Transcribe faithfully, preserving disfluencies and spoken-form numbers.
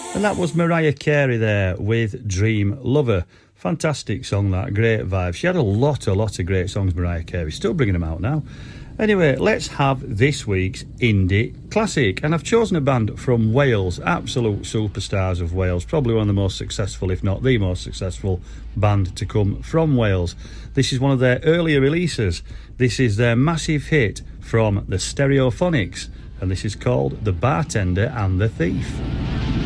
And that was Mariah Carey there with Dream Lover. Fantastic song, that. Great vibe. She had a lot, a lot of great songs, Mariah Carey. Still bringing them out now. Anyway, let's have this week's Indie Classic. And I've chosen a band from Wales, absolute superstars of Wales. Probably one of the most successful, if not the most successful band to come from Wales. This is one of their earlier releases. This is their massive hit from the Stereophonics. And this is called The Bartender and the Thief.